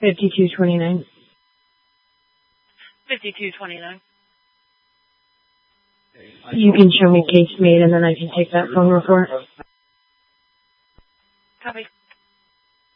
5229. 5229. You can show me case made and then I can take that phone report. Copy.